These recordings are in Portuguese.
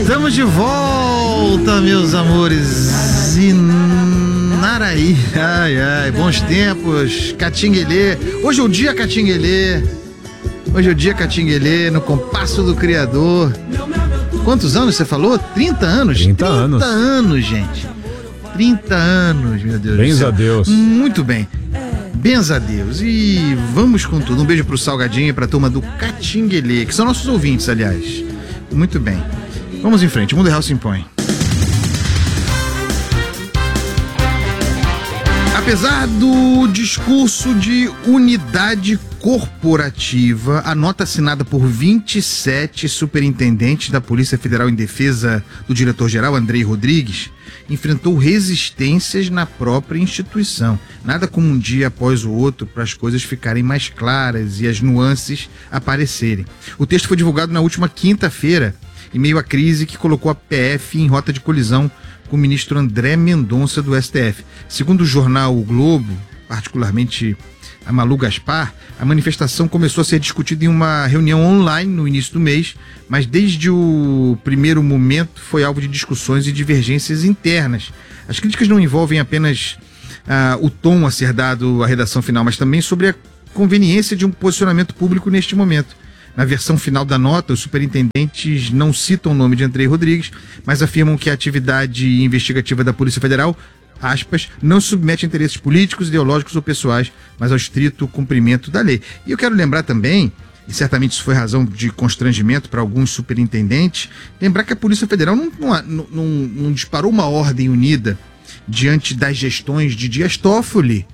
Estamos de volta, meus amores. Inaraí. Ai, ai, bons tempos. Catinguelê. Hoje é o dia Catinguelê. Hoje é o dia Catinguelê, no compasso do Criador. Quantos anos você falou? 30 anos? 30 anos. 30 anos, gente. 30 anos, meu Deus do Benza céu. a Deus. Muito bem. Benza a Deus. E vamos com tudo. Um beijo pro Salgadinho e pra turma do Catinguelê, que são nossos ouvintes, aliás. Muito bem. Vamos em frente. O Mundo Real se impõe. Apesar do discurso de unidade corporativa, a nota assinada por 27 superintendentes da Polícia Federal em defesa do diretor-geral, Andrei Rodrigues, enfrentou resistências na própria instituição. Nada como um dia após o outro para as coisas ficarem mais claras e as nuances aparecerem. O texto foi divulgado na última quinta-feira, em meio à crise que colocou a PF em rota de colisão com o ministro André Mendonça do STF. Segundo o jornal O Globo, particularmente a Malu Gaspar, a manifestação começou a ser discutida em uma reunião online no início do mês, mas desde o primeiro momento foi alvo de discussões e divergências internas. As críticas não envolvem apenas o tom a ser dado à redação final, mas também sobre a conveniência de um posicionamento público neste momento. Na versão final da nota, os superintendentes não citam o nome de Andrei Rodrigues, mas afirmam que a atividade investigativa da Polícia Federal, aspas, não se submete a interesses políticos, ideológicos ou pessoais, mas ao estrito cumprimento da lei. E eu quero lembrar também, e certamente isso foi razão de constrangimento para alguns superintendentes, lembrar que a Polícia Federal não disparou uma ordem unida diante das gestões de Dias Toffoli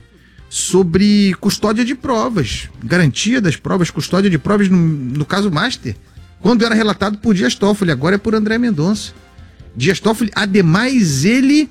sobre custódia de provas, garantia das provas, custódia de provas no caso Master, quando era relatado por Dias Toffoli, agora é por André Mendonça. Dias Toffoli, ademais, ele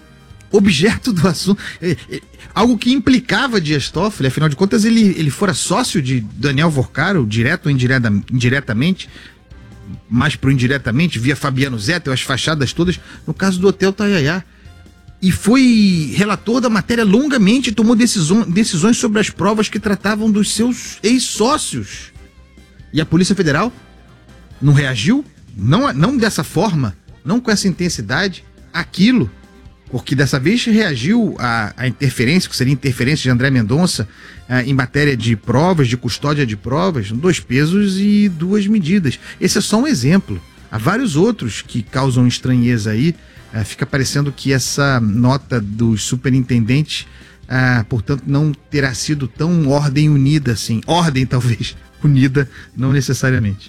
objeto do assunto, algo que implicava Dias Toffoli, afinal de contas ele fora sócio de Daniel Vorcaro, direto ou indiretamente, mais pro indiretamente, via Fabiano Zettel, as fachadas todas, no caso do Hotel Taiaiá. E foi relator da matéria longamente, tomou decisões sobre as provas que tratavam dos seus ex-sócios. E a Polícia Federal não reagiu, não dessa forma, não com essa intensidade, àquilo, porque dessa vez reagiu à interferência, que seria interferência de André Mendonça em matéria de provas, de custódia de provas, 2 pesos e 2 medidas. Esse é só um exemplo. Há vários outros que causam estranheza aí. Fica parecendo que essa nota dos superintendentes, portanto, não terá sido tão ordem unida assim. Ordem, talvez, unida, não necessariamente.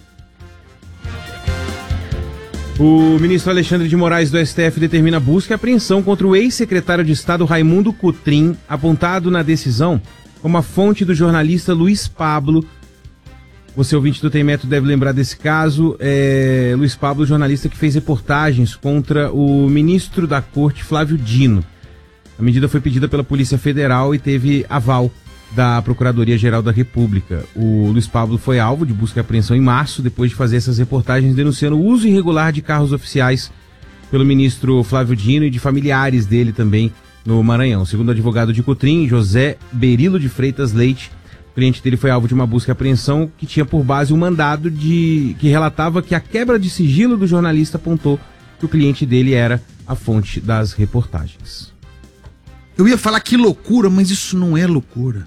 O ministro Alexandre de Moraes do STF determina busca e apreensão contra o ex-secretário de Estado Raimundo Cotrim, apontado na decisão como a fonte do jornalista Luiz Pablo. Você, ouvinte do Tem Método, deve lembrar desse caso. Luiz Pablo, jornalista que fez reportagens contra o ministro da Corte, Flávio Dino. A medida foi pedida pela Polícia Federal e teve aval da Procuradoria-Geral da República. O Luiz Pablo foi alvo de busca e apreensão em março, depois de fazer essas reportagens denunciando o uso irregular de carros oficiais pelo ministro Flávio Dino e de familiares dele também no Maranhão. Segundo o advogado de Cotrim, José Berilo de Freitas Leite, o cliente dele foi alvo de uma busca e apreensão que tinha por base um mandado que relatava que a quebra de sigilo do jornalista apontou que o cliente dele era a fonte das reportagens. Eu ia falar que loucura, mas isso não é loucura.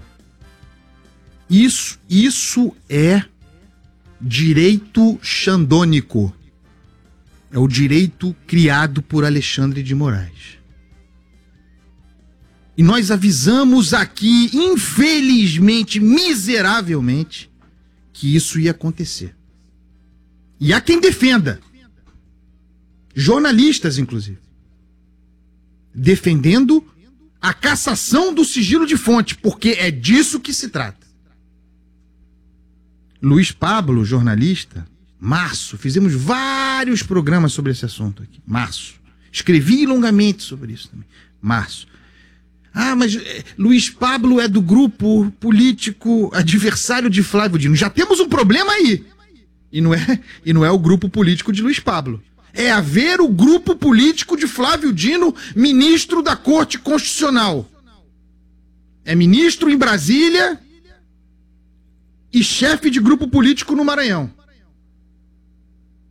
Isso é direito xandônico. É o direito criado por Alexandre de Moraes. E nós avisamos aqui, infelizmente, miseravelmente, que isso ia acontecer. E há quem defenda. Jornalistas, inclusive. Defendendo a cassação do sigilo de fonte, porque é disso que se trata. Luiz Pablo, jornalista, março, fizemos vários programas sobre esse assunto aqui. Março. Escrevi longamente sobre isso também. Março. Mas Luiz Pablo é do grupo político adversário de Flávio Dino. Já temos um problema aí. E não é o grupo político de Luiz Pablo. É haver o grupo político de Flávio Dino, ministro da Corte Constitucional. É ministro em Brasília e chefe de grupo político no Maranhão.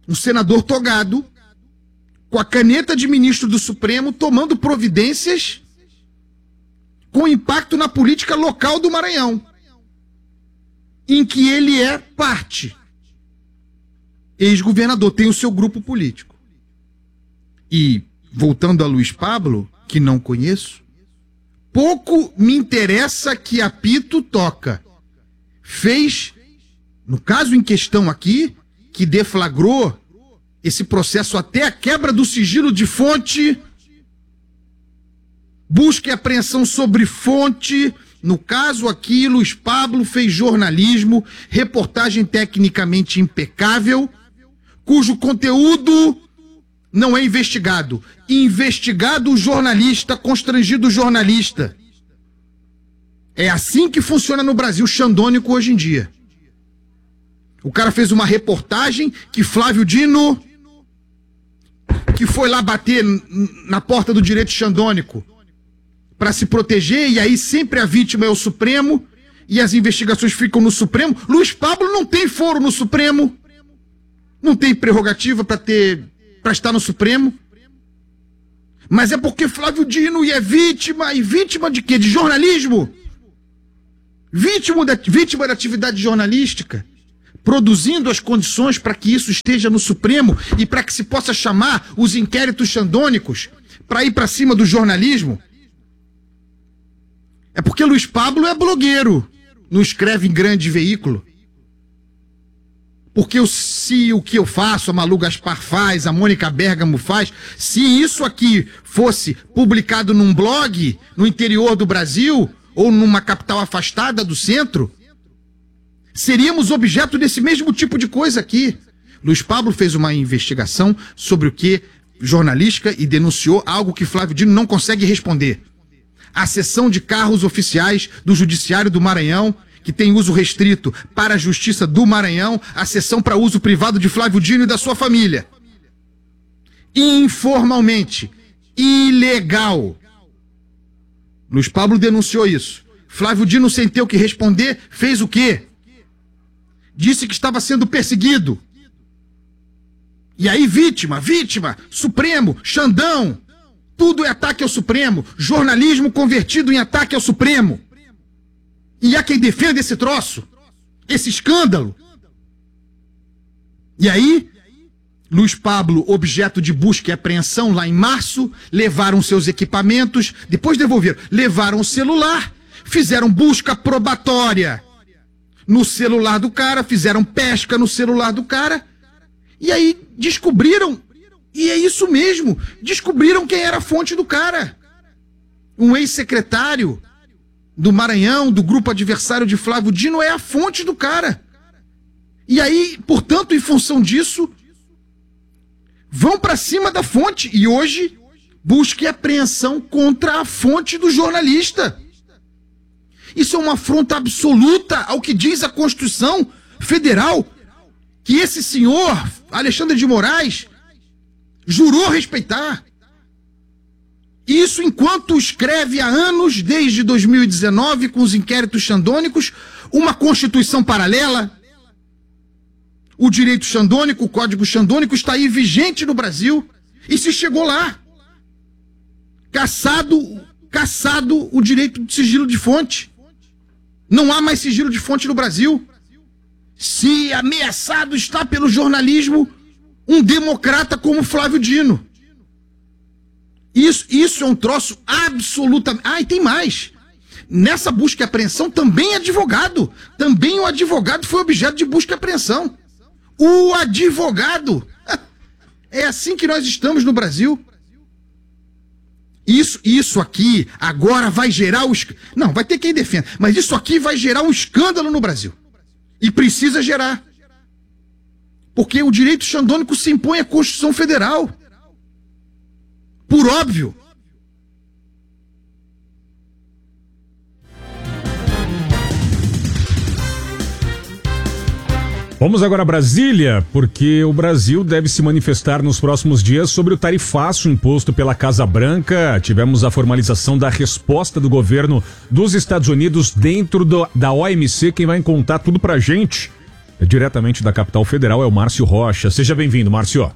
um senador togado, com a caneta de ministro do Supremo, tomando providências com impacto na política local do Maranhão, em que ele é parte. Ex-governador, tem o seu grupo político. E, voltando a Luiz Pablo, que não conheço, pouco me interessa que apito toca. Fez, no caso em questão aqui, que deflagrou esse processo até a quebra do sigilo de fonte, busca e apreensão sobre fonte. No caso aqui, Luiz Pablo fez jornalismo, reportagem tecnicamente impecável, cujo conteúdo não é investigado. Investigado o jornalista, constrangido o jornalista. É assim que funciona no Brasil xandônico hoje em dia. O cara fez uma reportagem que Flávio Dino, que foi lá bater na porta do direito xandônico para se proteger, e aí sempre a vítima é o Supremo, e as investigações ficam no Supremo. Luiz Pablo não tem foro no Supremo, não tem prerrogativa para estar no Supremo, mas é porque Flávio Dino é vítima, e vítima de quê? De jornalismo? Vítima da atividade jornalística, produzindo as condições para que isso esteja no Supremo e para que se possa chamar os inquéritos xandônicos para ir para cima do jornalismo. É porque Luiz Pablo é blogueiro, não escreve em grande veículo. Porque se o que eu faço, a Malu Gaspar faz, a Mônica Bergamo faz, se isso aqui fosse publicado num blog no interior do Brasil ou numa capital afastada do centro, seríamos objeto desse mesmo tipo de coisa aqui. Luiz Pablo fez uma investigação sobre o que jornalística e denunciou algo que Flávio Dino não consegue responder. A cessão de carros oficiais do Judiciário do Maranhão, que tem uso restrito para a Justiça do Maranhão, a cessão para uso privado de Flávio Dino e da sua família. Informalmente, ilegal. Luiz Pablo denunciou isso. Flávio Dino, sem ter o que responder, fez o quê? Disse que estava sendo perseguido. E aí vítima, Supremo, Xandão, tudo é ataque ao Supremo, jornalismo convertido em ataque ao Supremo. E há quem defenda esse troço, esse escândalo. E aí, Luiz Pablo, objeto de busca e apreensão lá em março, levaram seus equipamentos, depois devolveram, levaram o celular, fizeram busca probatória no celular do cara, fizeram pesca no celular do cara, e aí descobriram, e é isso mesmo, descobriram quem era a fonte do cara. Um ex-secretário do Maranhão, do grupo adversário de Flávio Dino, é a fonte do cara. E aí, portanto, em função disso, vão para cima da fonte, e hoje busca e apreensão contra a fonte do jornalista. Isso é uma afronta absoluta ao que diz a Constituição Federal, que esse senhor, Alexandre de Moraes, jurou respeitar. Isso enquanto escreve há anos, desde 2019, com os inquéritos xandônicos, uma Constituição paralela. O direito xandônico, o Código xandônico está aí vigente no Brasil. E se chegou lá, cassado o direito de sigilo de fonte. Não há mais sigilo de fonte no Brasil. Se ameaçado está pelo jornalismo um democrata como Flávio Dino. Isso é um troço absolutamente... Ah, e tem mais. Nessa busca e apreensão também advogado. Também o advogado foi objeto de busca e apreensão. O advogado. É assim que nós estamos no Brasil. Isso aqui agora vai gerar... Não, vai ter quem defenda. Mas isso aqui vai gerar um escândalo no Brasil. E precisa gerar. Porque o direito xandônico se impõe à Constituição Federal. Por óbvio. Vamos agora a Brasília, porque o Brasil deve se manifestar nos próximos dias sobre o tarifaço imposto pela Casa Branca. Tivemos a formalização da resposta do governo dos Estados Unidos dentro da OMC. Quem vai contar tudo pra gente diretamente da capital federal, é o Márcio Rocha. Seja bem-vindo, Márcio.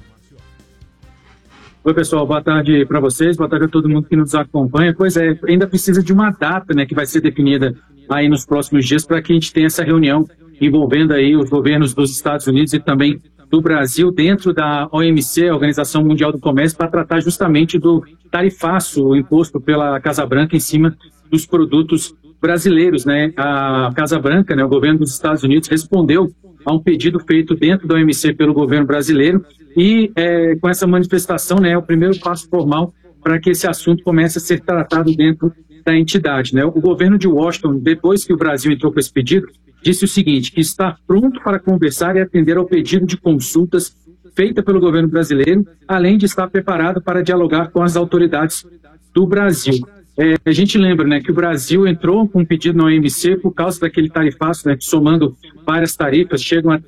Oi, pessoal, boa tarde para vocês, boa tarde a todo mundo que nos acompanha. Pois é, ainda precisa de uma data, né, que vai ser definida aí nos próximos dias para que a gente tenha essa reunião envolvendo aí os governos dos Estados Unidos e também do Brasil dentro da OMC, a Organização Mundial do Comércio, para tratar justamente do tarifaço imposto pela Casa Branca em cima dos produtos brasileiros, né? A Casa Branca, né, o governo dos Estados Unidos, respondeu a um pedido feito dentro da OMC pelo governo brasileiro e com essa manifestação, né, é o primeiro passo formal para que esse assunto comece a ser tratado dentro da entidade, né? O governo de Washington, depois que o Brasil entrou com esse pedido, disse o seguinte, que está pronto para conversar e atender ao pedido de consultas feita pelo governo brasileiro, além de estar preparado para dialogar com as autoridades do Brasil. A gente lembra, né, que o Brasil entrou com um pedido na OMC por causa daquele tarifaço, né, que somando várias tarifas, chegam a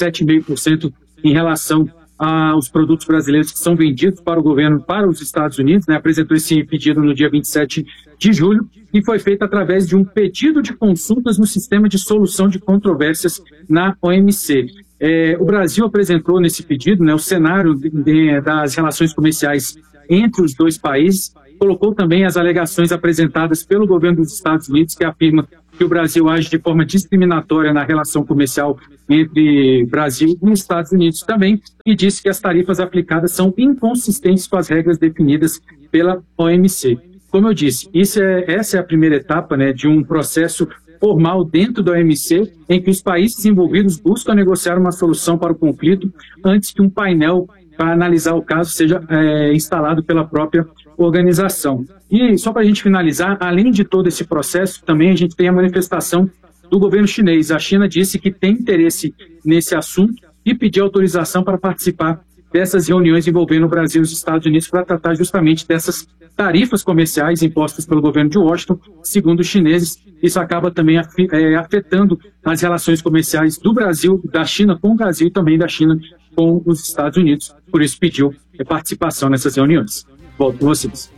37,5% em relação aos produtos brasileiros que são vendidos para o governo, para os Estados Unidos, né, apresentou esse pedido no dia 27 de julho e foi feito através de um pedido de consultas no sistema de solução de controvérsias na OMC. O Brasil apresentou nesse pedido, né, o cenário das relações comerciais entre os dois países, colocou também as alegações apresentadas pelo governo dos Estados Unidos, que afirma que o Brasil age de forma discriminatória na relação comercial entre Brasil e Estados Unidos também, e disse que as tarifas aplicadas são inconsistentes com as regras definidas pela OMC. Como eu disse, essa é a primeira etapa, né, de um processo formal dentro da OMC, em que os países envolvidos buscam negociar uma solução para o conflito antes que um painel para analisar o caso seja instalado pela própria organização. E só para a gente finalizar, além de todo esse processo, também a gente tem a manifestação do governo chinês. A China disse que tem interesse nesse assunto e pediu autorização para participar dessas reuniões envolvendo o Brasil e os Estados Unidos para tratar justamente dessas tarifas comerciais impostas pelo governo de Washington. Segundo os chineses, isso acaba também afetando as relações comerciais do Brasil, da China com o Brasil e também da China com os Estados Unidos. Por isso pediu participação nessas reuniões. Volto com vocês.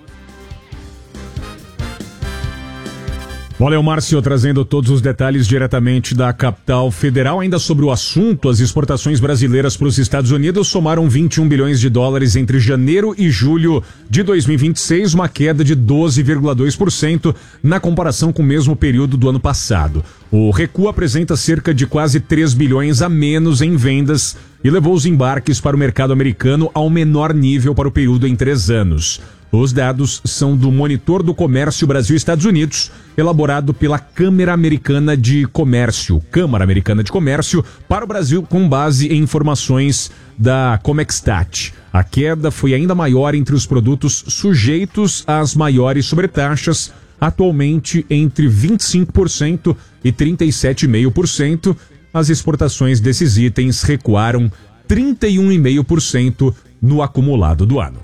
Valeu, Márcio, trazendo todos os detalhes diretamente da capital federal. Ainda sobre o assunto, as exportações brasileiras para os Estados Unidos somaram 21 bilhões de dólares entre janeiro e julho de 2026, uma queda de 12,2% na comparação com o mesmo período do ano passado. O recuo apresenta cerca de quase 3 bilhões a menos em vendas e levou os embarques para o mercado americano ao menor nível para o período em 3 anos. Os dados são do Monitor do Comércio Brasil-Estados Unidos, elaborado pela Câmara Americana de Comércio, para o Brasil com base em informações da Comextat. A queda foi ainda maior entre os produtos sujeitos às maiores sobretaxas, atualmente entre 25% e 37,5%. As exportações desses itens recuaram 31,5% no acumulado do ano.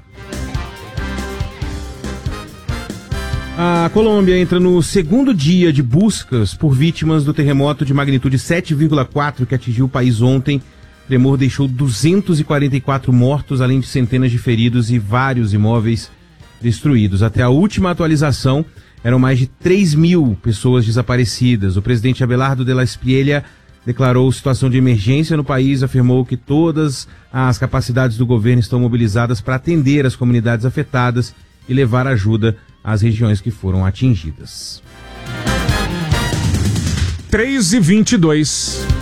A Colômbia entra no segundo dia de buscas por vítimas do terremoto de magnitude 7,4 que atingiu o país ontem. O tremor deixou 244 mortos, além de centenas de feridos e vários imóveis destruídos. Até a última atualização, eram mais de 3 mil pessoas desaparecidas. O presidente Abelardo de la Espriella declarou situação de emergência no país, afirmou que todas as capacidades do governo estão mobilizadas para atender as comunidades afetadas e levar ajuda às regiões que foram atingidas. 3h22.